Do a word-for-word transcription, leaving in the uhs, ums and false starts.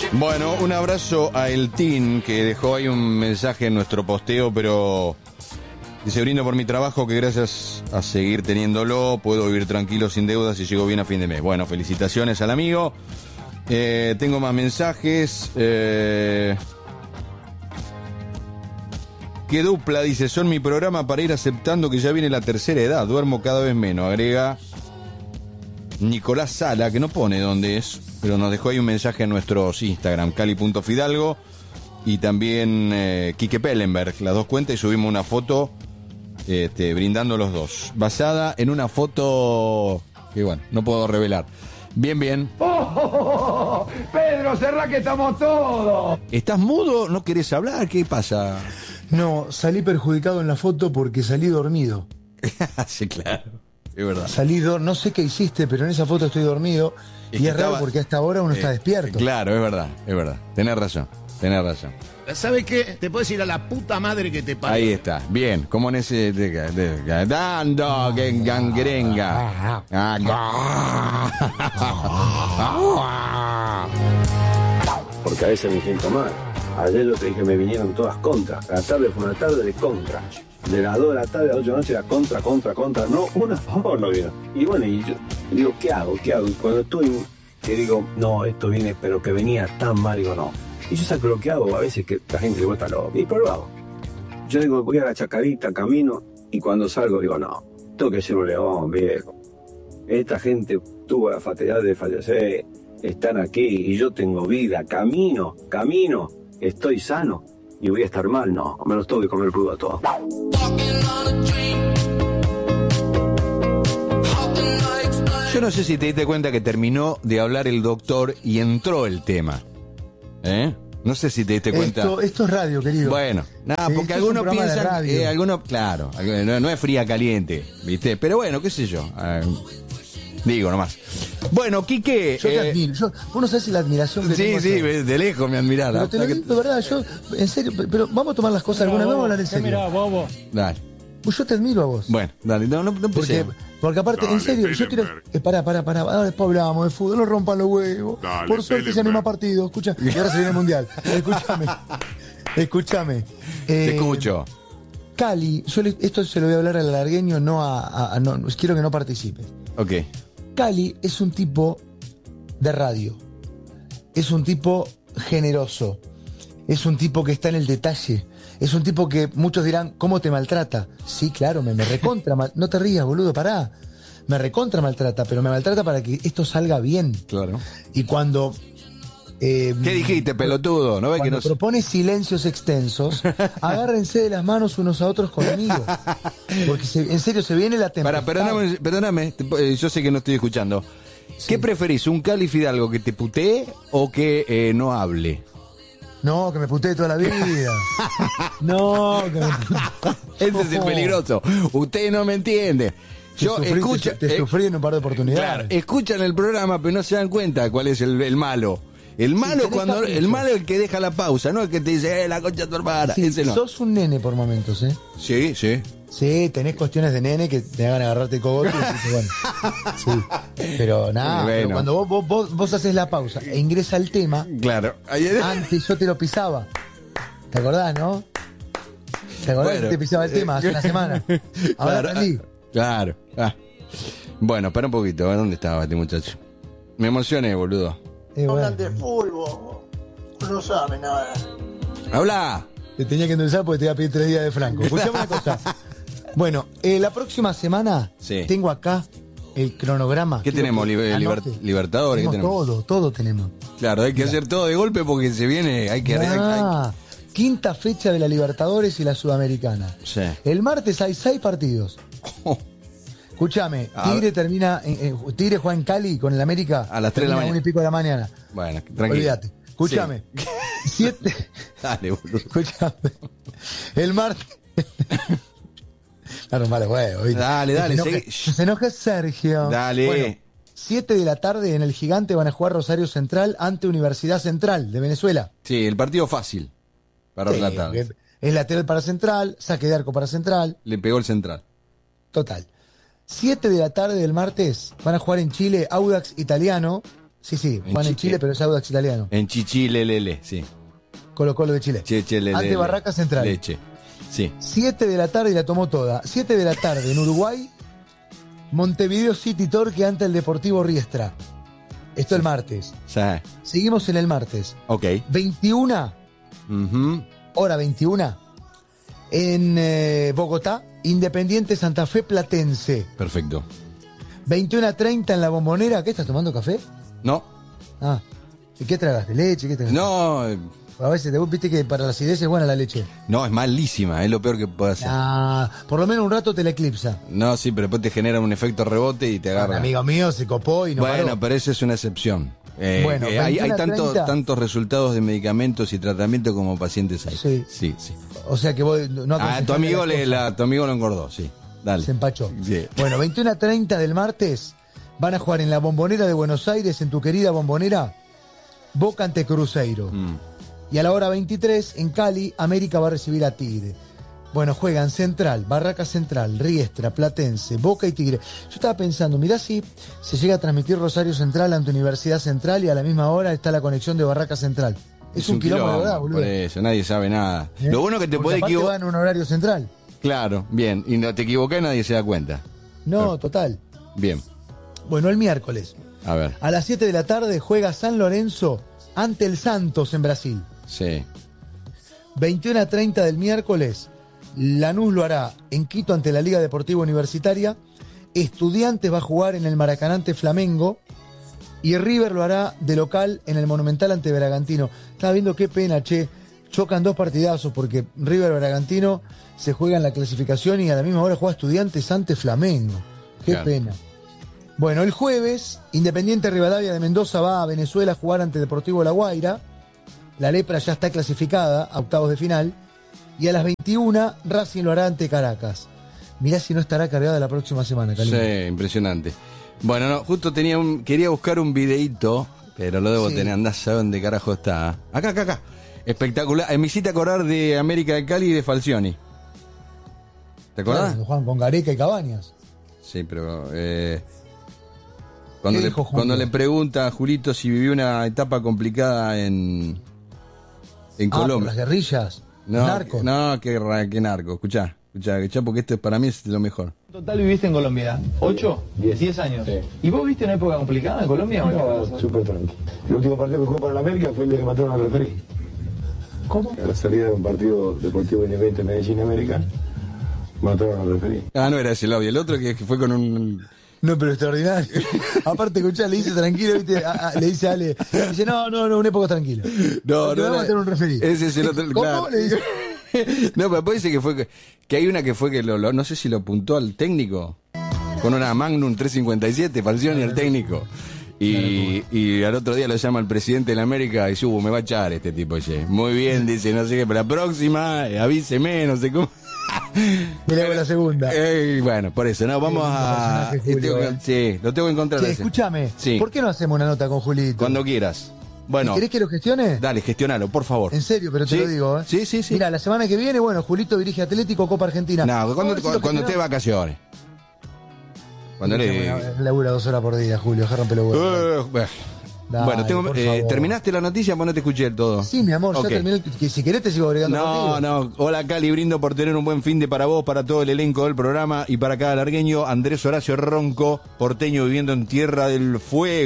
Bueno, un abrazo a El Tin, que dejó ahí un mensaje en nuestro posteo, pero dice: brindo por mi trabajo, que gracias a seguir teniéndolo puedo vivir tranquilo, sin deudas y llego bien a fin de mes. Bueno, felicitaciones al amigo. Eh, tengo más mensajes. Eh... Qué dupla, dice: son mi programa para ir aceptando que ya viene la tercera edad, duermo cada vez menos. Agrega Nicolás Sala, que no pone dónde es, pero nos dejó ahí un mensaje en nuestros Instagram, cali punto fidalgo, y también eh, Quique Pellenberg, las dos cuentas, y subimos una foto este, brindando los dos, basada en una foto que, bueno, no puedo revelar. Bien, bien. ¡Oh, oh, oh, oh! Pedro, cerrá que estamos todos. ¿Estás mudo? ¿No querés hablar? ¿Qué pasa? No, salí perjudicado en la foto porque salí dormido. Sí, claro. Es verdad. Salí, do- no sé qué hiciste, pero en esa foto estoy dormido. Es y que es raro estaba- porque hasta ahora uno Eh, está despierto. Claro, es verdad, es verdad. Tenés razón, tenés razón. ¿Sabes qué? Te puedes ir a la puta madre que te parió. Ahí está, bien, como en ese... de- de- de- dando que gangrenga. Porque a veces me siento mal. Ayer yo te dije, me vinieron todas contras. La tarde fue una tarde de contra. De las dos de la tarde a las ocho de la noche era contra, contra, contra. No, una a favor no vino. Y bueno, y yo digo, ¿qué hago? ¿Qué hago? Y cuando estoy, que digo, no, esto viene, pero que venía tan mal, digo, no. Y yo saco lo que hago, a veces que la gente le vuelta loco. Y pero lo hago. Yo digo, voy a la chacarita, camino, y cuando salgo digo, no, tengo que ser un león, viejo. Esta gente tuvo la fatalidad de fallecer, están aquí, y yo tengo vida, camino, camino, estoy sano, y voy a estar mal, no, me los tengo que comer crudo a todos. Yo no sé si te diste cuenta que terminó de hablar el doctor y entró el tema. ¿Eh? No sé si te diste cuenta. Esto, esto es radio, querido. Bueno, nada, Eh, porque esto es un algunos programa de piensan, radio. eh, algunos, claro, no, no es fría caliente, ¿viste? Pero bueno, qué sé yo. eh, digo nomás. Bueno, Quique. Yo te eh, admiro. Yo, vos no sabés la admiración que sí, tengo. sí, hacia- de lejos me admirás. Pero ¿no? te lo digo de verdad, yo, en serio, pero vamos a tomar las cosas alguna vez, vamos a hablar en serio. Mira, bobo. Dale. Pues yo te admiro a vos. Bueno, dale, no, no, no Porque, empecemos. porque aparte, en serio, yo quiero. Eh, pará, pará, pará. Ahora después hablamos de fútbol, no rompan los huevos. Dale, Por suerte se anima Pellenberg. partido. Escucha, y ahora se viene el mundial. Escúchame. Escúchame. Te Eh, escucho. Cali, yo le- esto se lo voy a hablar al largueño, no a. a- a- no, quiero que no participe. Ok. Cali es un tipo de radio. Es un tipo generoso. Es un tipo que está en el detalle. Es un tipo que muchos dirán, ¿cómo te maltrata? Sí, claro, me, me recontra. mal- No te rías, boludo, pará. Me recontra maltrata, pero me maltrata para que esto salga bien. Claro. Y cuando. eh, ¿Qué dijiste, pelotudo? ¿No ves que Cuando no... propone silencios extensos, agárrense de las manos unos a otros conmigo. Porque se- en serio se viene la Para, tempestad. perdóname, perdóname, te- eh, yo sé que no estoy escuchando. ¿Qué preferís, un Cali Fidalgo que te putee o que eh, no hable? No, que me putee toda la vida. No, que me putee. Ese es el peligroso. Usted no me entiende. Te Yo sufrí, escucho, te, te eh, sufrí en un par de oportunidades. claro, escuchan el programa, pero no se dan cuenta cuál es el, el malo. El malo es tenés cuando capricho. el malo es el que deja la pausa, no el que te dice, eh, la concha de tu hermana. Sí, Ese no. sos un nene por momentos, ¿eh? Sí, sí. Sí, tenés cuestiones de nene que te hagan agarrarte el cogote y decís, bueno. Sí. Pero nada, Bueno. pero cuando vos, vos, vos, vos haces la pausa e ingresa el tema, Claro. Ayer... antes yo te lo pisaba. ¿Te acordás, no? ¿Te acordás Bueno, que te pisaba el tema hace una semana? Ahora Claro, aprendí. Claro. Ah. Bueno, espera un poquito, a ver dónde estaba este muchacho. Me emocioné, boludo. Eh, bueno, Hablan de fútbol, no saben nada. ¡Habla! te tenía que endulzar porque te iba a pedir tres días de Franco. Escuchame una cosa. Bueno, eh, la próxima semana Sí. tengo acá el cronograma. ¿Qué Quiero tenemos? que Liber- anote. liber- Libertadores, ¿qué Tenemos tenemos? todo, todo tenemos. Claro, hay que hacer todo de golpe porque se viene, hay que... hay- hay- Ah, quinta fecha de la Libertadores y la Sudamericana. Sí. El martes hay seis partidos. Escúchame, A Tigre ver. termina, en- en- Tigre juega en Cali con el América A las tres de la termina mañana. una y pico de la mañana. Bueno, tranquilo. Olvídate. Escúchame. Siete. Dale, boludo. Escúchame. El martes. Claro, malo huevo, ¿viste? Dale, dale, Que se enoje, seguí. que se enoje Sergio. Dale. Bueno, siete de la tarde en el Gigante van a jugar Rosario Central ante Universidad Central de Venezuela. Sí, el partido fácil para Sí, la tarde. es- es lateral para Central, saque de arco para Central. Le pegó el central. Total. siete de la tarde del martes van a jugar en Chile Audax Italiano, Sí, sí, En juegan en Chi- Chile, pero es Audax italiano. En Chichilelele, sí. Colo Colo de Chile. Chechelelele. Ante Barraca Central. Leche. Sí. siete de la tarde y la tomó toda. siete de la tarde en Uruguay, Montevideo City Torque ante el Deportivo Riestra. Esto el martes. Sí. Seguimos en el martes. Ok. veintiuna, Ujú. hora veintiuna, en eh, Bogotá, Independiente Santa Fe Platense. Perfecto. veintiuna treinta en la Bombonera. ¿Qué estás tomando, café? No. Ah. ¿Y qué tragaste? ¿Leche? ¿Qué tragaste? No. eh, A veces te viste que para la acidez es buena la leche. No, es malísima. Es lo peor que puede hacer. Ah, por lo menos un rato te la eclipsa. No, sí, pero después te genera un efecto rebote y te Un agarra. amigo mío se copó y no Bueno, paró. pero eso es una excepción. Eh, Bueno, eh, hay hay veintiuna tanto- treinta. tantos resultados de medicamentos y tratamientos como pacientes hay. Sí. sí. sí. O sea que vos no Ah, aconsejaste tu amigo, las le, cosas. la, tu amigo lo engordó, sí. Dale. Se empachó. Sí. Bueno, veintiuna treinta del martes van a jugar en la Bombonera de Buenos Aires, en tu querida Bombonera, Boca ante Cruzeiro. Mm. Y a la hora veintitrés, en Cali, América va a recibir a Tigre. Bueno, juegan Central, Barraca Central, Riestra, Platense, Boca y Tigre. Yo estaba pensando, mirá si se llega a transmitir Rosario Central ante Universidad Central y a la misma hora está la conexión de Barraca Central. Es, un quilombo, de verdad, boludo. Por eso, nadie sabe nada. ¿Eh? Lo bueno que te Porque puede aparte equivocar. va en un horario central. Claro, bien. Y no te equivocás y nadie se da cuenta. No, total. Bien. Bueno, el miércoles, A ver. a las siete de la tarde, juega San Lorenzo ante el Santos en Brasil. Sí. veintiuna treinta del miércoles, Lanús lo hará en Quito ante la Liga Deportiva Universitaria. Estudiantes va a jugar en el Maracaná ante Flamengo. Y River lo hará de local en el Monumental ante Bragantino. Estaba viendo qué pena, che. Chocan dos partidazos porque River Bragantino se juega en la clasificación y a la misma hora juega Estudiantes ante Flamengo. Qué Claro. pena. Bueno, el jueves, Independiente Rivadavia de Mendoza va a Venezuela a jugar ante Deportivo La Guaira. La Lepra ya está clasificada a octavos de final. Y a las veintiuna, Racing lo hará ante Caracas. Mirá si no estará cargada la próxima semana, Calino. Sí, impresionante. Bueno, no, justo tenía un, quería buscar un videíto, pero lo debo Sí. tener, andás a saber dónde carajo está. Acá, acá, acá. Espectacular. Eh, Me hiciste acordar de América de Cali y de Falcioni. ¿Te Claro, acordás? cuando juegan con Gareca y Cabañas. Sí, pero eh, cuando, ¿Qué le, dijo Julio? cuando le pregunta a Julito si vivió una etapa complicada en, en Ah, por Colombia. las guerrillas, No, los narcos. no, qué, ra- qué narco. Escuchá, escuchá, escuchá, porque esto para mí es lo mejor. Total viviste en Colombia, ¿ocho? Diez años. Sí. ¿Y vos viste una época complicada en Colombia? o No, qué? súper tranqui. El último partido que jugó para la América fue el día que mataron al referí. ¿Cómo? A la salida de un partido deportivo independiente Medellín América, mataron al referí. Ah, no era ese el audio, el otro que, que fue con un... No, pero extraordinario. Aparte, escuchá, le dice tranquilo, ¿viste? A- a- le dice a Ale, dice, no, no, no, una época tranquila. No, Porque no, vamos no, a tener un referido. ese es el otro, ¿Cómo? claro. Le dice. No, pero después dice que fue que, que hay una que fue que lo, lo- no sé si lo apuntó al técnico con una Magnum trescientos cincuenta y siete, Falcioni el técnico. Y, y al otro día lo llama el presidente de la América y dice, uh, me va a echar este tipo, che. Muy bien, dice, no sé qué, pero la próxima, eh, avíseme, no sé cómo. Y le hago la segunda. Eh, bueno, por eso, no, vamos Qué lindo a... personaje, Julio, tengo que- eh. sí, lo tengo que encontrar. Che, ese. escúchame, Sí. ¿por qué no hacemos una nota con Julito? Cuando quieras. Bueno, ¿Querés que lo gestione? dale, gestionalo, por favor. En serio, pero te Sí, lo digo, ¿eh? Sí, sí, sí. Mira, la semana que viene, bueno, Julito dirige Atlético Copa Argentina. No, cuando, Vamos a ver si cuando, lo cuando esté de gestionamos. vacaciones. Cuando le... Escuchame, labura dos horas por día, Julio, deja romper los huevos. Uh, bueno, Dale, bueno, tengo, por eh, favor. ¿terminaste la noticia? Pues no te escuché todo. Sí, mi amor, Ok. ya terminé. Que si querés te sigo agregando No, partidos. no. Hola, Cali, brindo por tener un buen fin de para vos, para todo el elenco del programa y para cada largueño. Andrés Horacio Ronco, porteño viviendo en Tierra del Fuego.